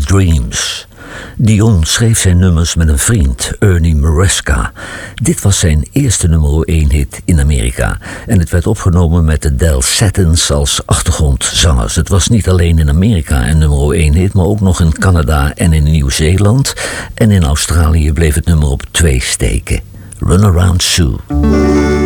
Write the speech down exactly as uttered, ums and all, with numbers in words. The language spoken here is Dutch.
Dreams. Dion schreef zijn nummers met een vriend, Ernie Maresca. Dit was zijn eerste nummer één hit in Amerika. En het werd opgenomen met de Del Satins als achtergrondzangers. Het was niet alleen in Amerika een nummer één hit, maar ook nog in Canada en in Nieuw-Zeeland. En in Australië bleef het nummer op twee steken. Runaround Sue.